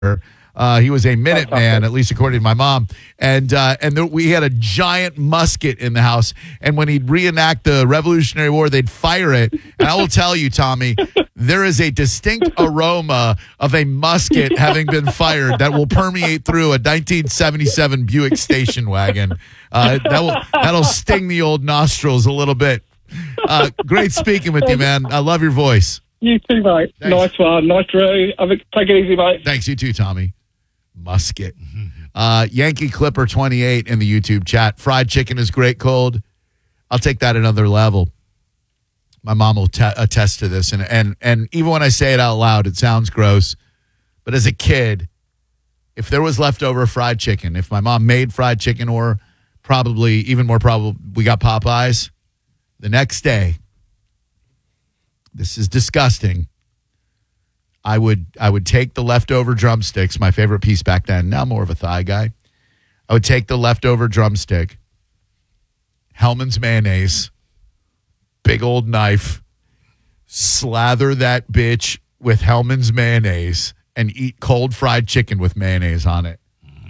He was a Minuteman, at least according to my mom. And we had a giant musket in the house. And when he'd reenact the Revolutionary War, they'd fire it. And I will tell you, Tommy, there is a distinct aroma of a musket having been fired that will permeate through a 1977 Buick station wagon. That'll sting the old nostrils a little bit. Great speaking with you, man. I love your voice. You too, mate. Thanks. Nice one. Nice to take it easy, mate. Thanks, you too, Tommy. Musket. Yankee Clipper 28 in the YouTube chat. Fried chicken is great cold. I'll take that another level. My mom will attest to this. And even when I say it out loud, it sounds gross. But as a kid, if there was leftover fried chicken, if my mom made fried chicken, or probably, even more probable, we got Popeyes, the next day, this is disgusting, I would take the leftover drumsticks, my favorite piece back then, now more of a thigh guy. I would take the leftover drumstick, Hellman's mayonnaise, big old knife, slather that bitch with Hellman's mayonnaise, and eat cold fried chicken with mayonnaise on it.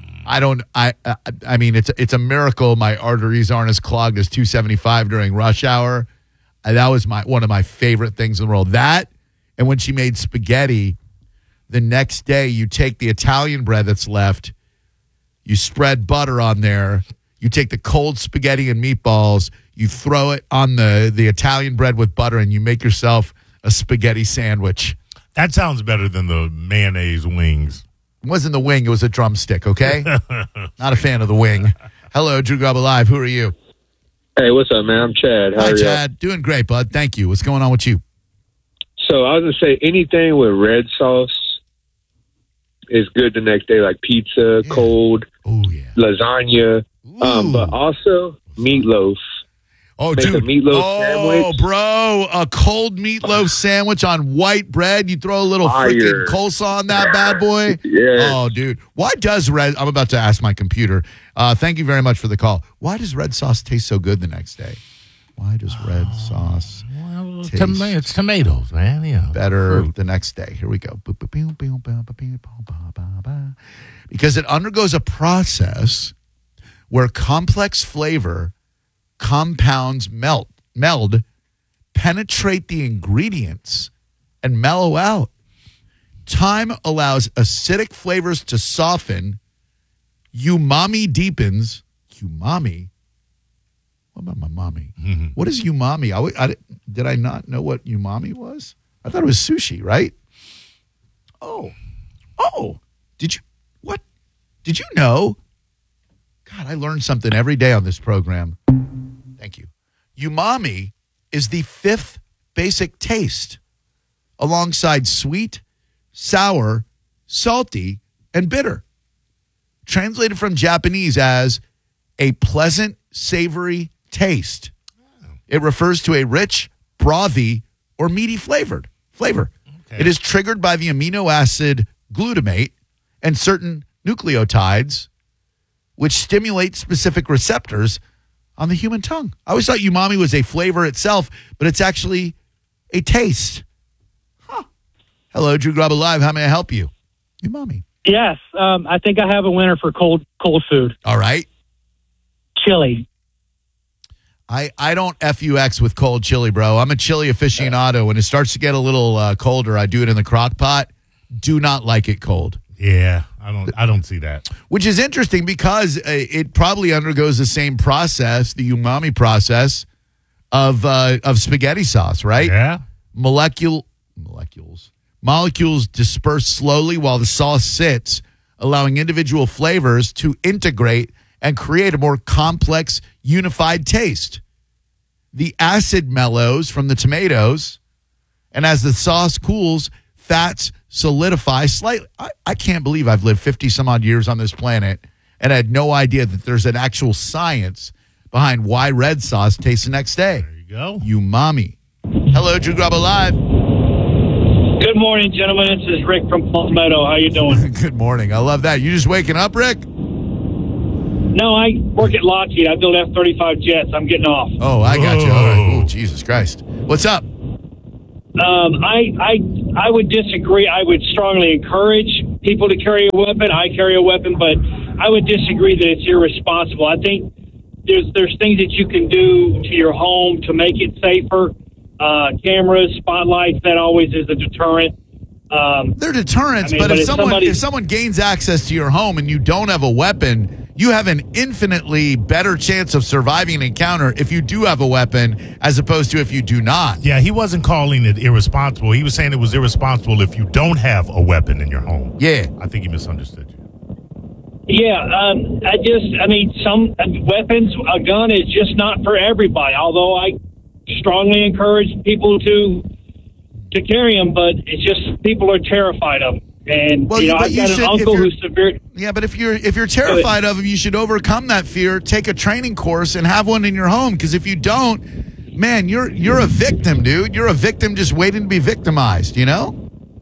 I mean, it's a miracle my arteries aren't as clogged as 275 during rush hour. That was one of my favorite things in the world. That, and when she made spaghetti, the next day you take the Italian bread that's left, you spread butter on there, you take the cold spaghetti and meatballs, you throw it on the Italian bread with butter, and you make yourself a spaghetti sandwich. That sounds better than the mayonnaise wings. It wasn't the wing, it was a drumstick, okay? Not a fan of the wing. Hello, Drew Garabo Live. Who are you? Hey, what's up, man? I'm Chad. How are Hi, you? Chad. Doing great, bud. Thank you. What's going on with you? So I was going to say anything with red sauce is good the next day, like pizza, cold, lasagna, but also meatloaf. Oh, Make dude. a meatloaf sandwich. Bro, a cold meatloaf sandwich on white bread. You throw a little freaking coleslaw on that bad boy. Yeah. Oh, dude. Why does I'm about to ask my computer. Thank you very much for the call. Why does red sauce taste so good the next day? Why does red sauce taste It's tomatoes, man. Yeah, better the next day? Here we go. Because it undergoes a process where complex flavor compounds meld, penetrate the ingredients, and mellow out. Time allows acidic flavors to soften. Umami deepens. Umami? What about my mommy? Mm-hmm. What is umami? Did I not know what umami was? I thought it was sushi, right? Oh. Did you? What? Did you know? God, I learned something every day on this program. Thank you. Umami is the fifth basic taste, alongside sweet, sour, salty, and bitter. Translated from Japanese as a pleasant, savory taste. It refers to a rich, brothy, or meaty flavor. Okay. It is triggered by the amino acid glutamate and certain nucleotides, which stimulate specific receptors on the human tongue. I always thought umami was a flavor itself, but it's actually a taste. Huh. Hello, Drew Garabo Live. How may I help you? Umami. Yes, I think I have a winner for cold food. All right. Chili. I don't FUX with cold chili, bro. I'm a chili aficionado. When it starts to get a little colder, I do it in the crock pot. Do not like it cold. Yeah, I don't see that. Which is interesting because it probably undergoes the same process, the umami process of spaghetti sauce, right? Yeah. Molecules disperse slowly while the sauce sits, allowing individual flavors to integrate and create a more complex, unified taste. The acid mellows from the tomatoes, and as the sauce cools, fats solidify slightly. I can't believe I've lived 50 some odd years on this planet and I had no idea that there's an actual science behind why red sauce tastes the next day. There you go. Umami. Hello, Drew Garabo Live. Good morning, gentlemen. This is Rick from Palmetto. How you doing? Good morning. I love that. You just waking up, Rick? No, I work at Lockheed. I build F-35 jets. I'm getting off. Oh, I got you. All right. Oh, Jesus Christ. What's up? I would disagree. I would strongly encourage people to carry a weapon. I carry a weapon, but I would disagree that it's irresponsible. I think there's things that you can do to your home to make it safer. Cameras, spotlights, that always is a deterrent. They're deterrents, I mean, but if somebody- someone gains access to your home and you don't have a weapon, you have an infinitely better chance of surviving an encounter if you do have a weapon as opposed to if you do not. Yeah, he wasn't calling it irresponsible. He was saying it was irresponsible if you don't have a weapon in your home. Yeah. I think he misunderstood you. Yeah, some weapons, a gun is just not for everybody. Although I strongly encourage people to carry them, but it's just people are terrified of them. And Well, I've you got should- an if uncle you're- who's severe. Yeah, but if you're terrified of them, you should overcome that fear, take a training course, and have one in your home. Because if you don't, man, you're a victim, dude. You're a victim just waiting to be victimized. You know?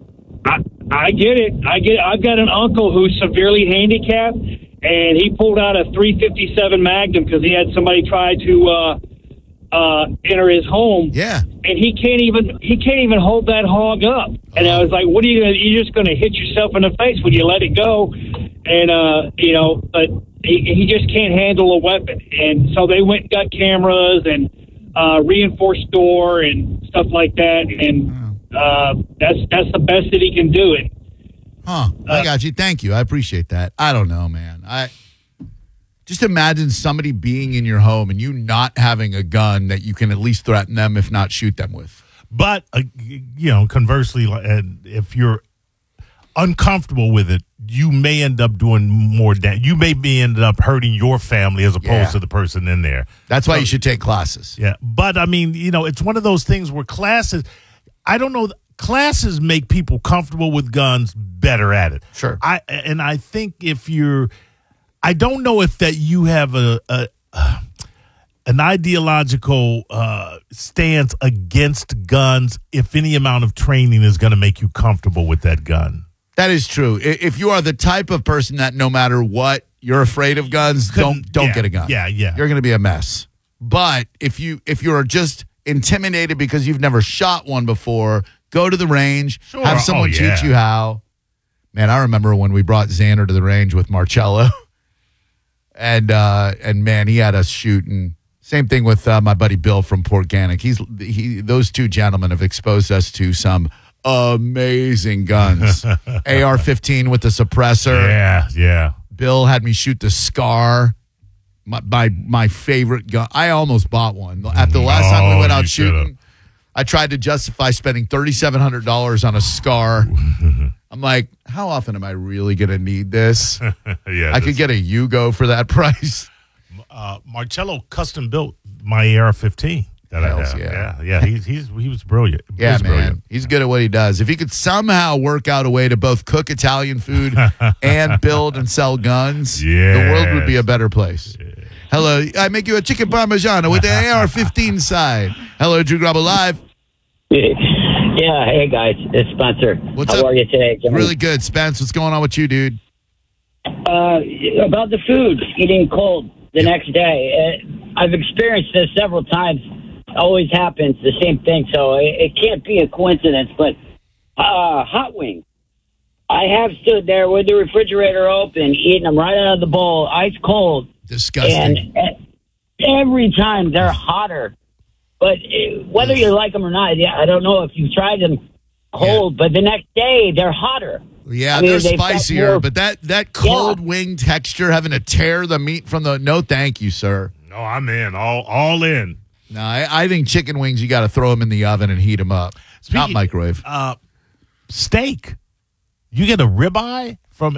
I get it. I've got an uncle who's severely handicapped, and he pulled out a .357 Magnum because he had somebody try to enter his home. Yeah. And he can't even hold that hog up. And I was like, "What are you gonna? You're just gonna hit yourself in the face when you let it go." And but he just can't handle a weapon. And so they went and got cameras and reinforced door and stuff like that. And that's the best that he can do it. Huh. I got you. Thank you. I appreciate that. I don't know, man. I just imagine somebody being in your home and you not having a gun that you can at least threaten them, if not shoot them with. But, conversely, if you're uncomfortable with it, you may end up doing more damage. You may end up hurting your family as opposed to the person in there. That's why you should take classes. Yeah. But, it's one of those things where classes, I don't know, classes make people comfortable with guns better at it. Sure. I think I don't know if that you have an ideological stance against guns if any amount of training is going to make you comfortable with that gun. That is true. If you are the type of person that no matter what, you're afraid of guns, don't get a gun. Yeah. You're going to be a mess. But if you're just intimidated because you've never shot one before, go to the range, Sure. have someone teach you how. Man, I remember when we brought Xander to the range with Marcello. And man, he had us shooting. Same thing with my buddy Bill from Port Ganick. Those two gentlemen have exposed us to some amazing guns. AR-15 with the suppressor. Yeah. Bill had me shoot the Scar, my favorite gun. I almost bought one. After the last time we went out shooting, I tried to justify spending $3,700 on a Scar. I'm like, how often am I really going to need this? Yeah, I could get a Yugo for that price. Marcello custom built my AR-15 that I Hells have. yeah. Yeah. He was brilliant. Yeah, He's man. brilliant. He's good at what he does. If he could somehow work out a way to both cook Italian food and build and sell guns, the world would be a better place. Hello, I make you a chicken parmigiano with the AR-15 side. Hello, Drew Grabo Live. Yeah, hey guys, it's Spencer. What's How up? are you today, Jimmy? Really good, Spence. What's going on with you, dude? About the food, eating cold the next day. I've experienced this several times. Always happens, the same thing, so it can't be a coincidence. But hot wings. I have stood there with the refrigerator open, eating them right out of the bowl, ice cold. Disgusting. And every time they're hotter. But whether you like them or not, I don't know if you've tried them cold, but the next day they're hotter. Yeah, I mean, they're they've got spicier, more- but that cold wing texture, having to tear the meat from the... No, thank you, sir. No, I'm in. All in. No, I think chicken wings, you got to throw them in the oven and heat them up. Not microwave. Steak. You get a ribeye from?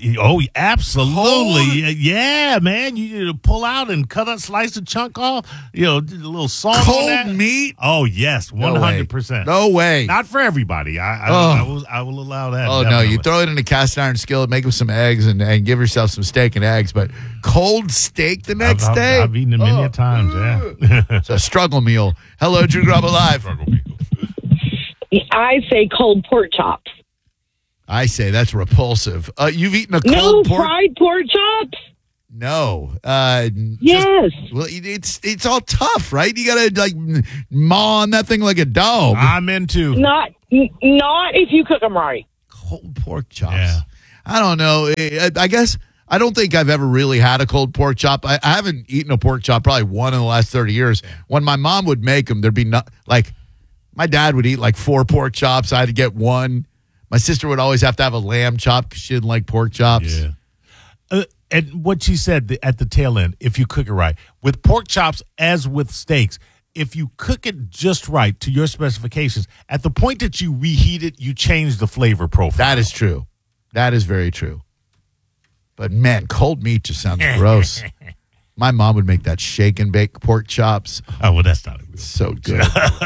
Absolutely. Yeah, man. You pull out and slice a chunk off. A little salt on that. Cold meat? Oh yes, 100%. No way. Not for everybody. I will allow that. Oh, definitely. no, you throw it in a cast iron skillet, make with some eggs, and give yourself some steak and eggs. But cold steak the next day? I've eaten it many a times, yeah. It's a struggle meal. Hello, Drew Grabo Live. I say cold pork chops. I say that's repulsive. You've eaten a No, cold pork? fried pork chops? No. Yes. Well, it's all tough, right? You got to, maw on that thing like a dog. I'm into. Not if you cook them right. Cold pork chops. Yeah. I don't know. I guess I don't think I've ever really had a cold pork chop. I haven't eaten a pork chop probably one in the last 30 years. When my mom would make them, there'd be my dad would eat like 4 pork chops. I had to get 1. My sister would always have to have a lamb chop because she didn't like pork chops. Yeah. And what she said at the tail end, if you cook it right, with pork chops as with steaks, if you cook it just right to your specifications, at the point that you reheat it, you change the flavor profile. That is true. That is very true. But, man, cold meat just sounds gross. My mom would make that shake and bake pork chops. Oh, well, that's not a real so good.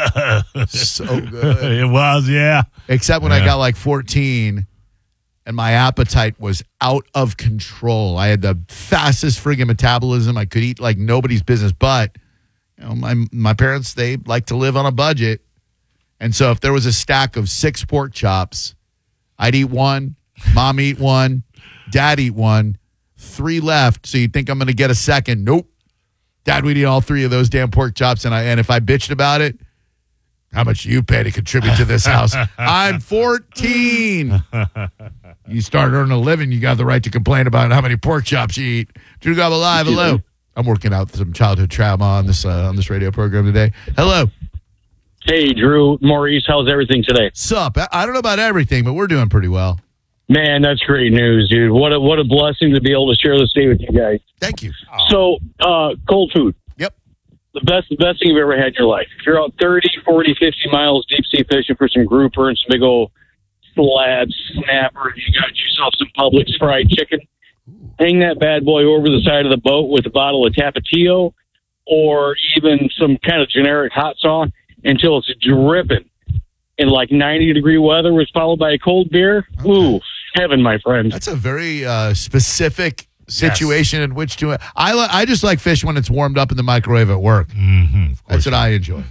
So good. It was, yeah. Except when I got like 14 and my appetite was out of control. I had the fastest friggin' metabolism. I could eat like nobody's business. But, my parents, they like to live on a budget. And so if there was a stack of 6 pork chops, I'd eat 1, mom eat 1, dad eat 1, 3 left. So you think I'm going to get a second? Nope. Dad would eat all 3 of those damn pork chops. And if I bitched about it, how much do you pay to contribute to this house? I'm 14. You start earning a living, you got the right to complain about how many pork chops you eat. Drew Garbo Live, hello. I'm working out some childhood trauma on this radio program today. Hello. Hey, Drew, Maurice, how's everything today? Sup? I don't know about everything, but we're doing pretty well. Man, that's great news, dude. What a blessing to be able to share this day with you guys. Thank you. So, cold food. Yep. The best thing you've ever had in your life. If you're out 30, 40, 50 miles deep sea fishing for some grouper and some big old slab snapper, you got yourself some Publix fried chicken. Hang that bad boy over the side of the boat with a bottle of Tapatio or even some kind of generic hot sauce until it's dripping. In like 90-degree weather was followed by a cold beer. Okay. Ooh, heaven, my friend. That's a very specific situation in which to. I just like fish when it's warmed up in the microwave at work. Mm-hmm, that's what I enjoy.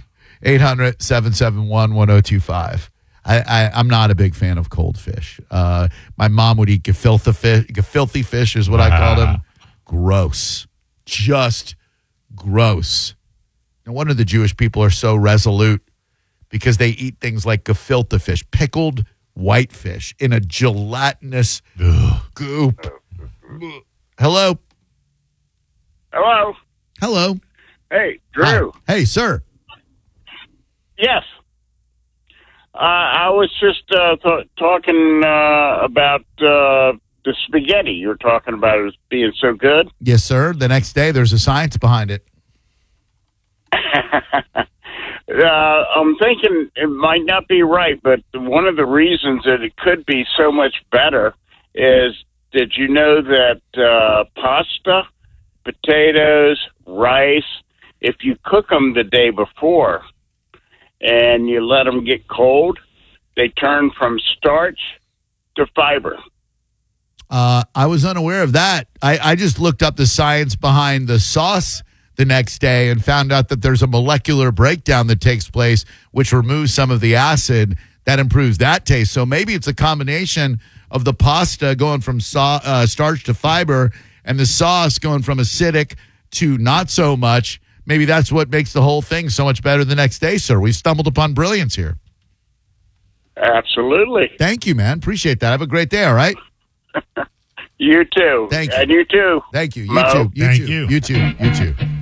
800-771-1025. I'm not a big fan of cold fish. My mom would eat gefilte fish is what I call them. Gross. Just gross. No wonder the Jewish people are so resolute because they eat things like gefilte fish, pickled whitefish in a gelatinous goop. Hello. Hello. Hello. Hey, Drew. Hi. Hey, sir. Yes. I was just talking about the spaghetti. You were talking about it as being so good. Yes, sir. The next day, there's a science behind it. I'm thinking it might not be right, but one of the reasons that it could be so much better is, did you know that pasta, potatoes, rice, if you cook them the day before and you let them get cold, they turn from starch to fiber. I was unaware of that. I just looked up the science behind the sauce the next day and found out that there's a molecular breakdown that takes place which removes some of the acid that improves that taste. So maybe it's a combination of the pasta going from starch to fiber and the sauce going from acidic to not so much. Maybe that's what makes the whole thing so much better the next day, sir. We've stumbled upon brilliance here. Absolutely. Thank you, man. Appreciate that. Have a great day, all right? You too. Thank you. And you too. Thank you. You Mo. too. You Thank too. you. You too. You too.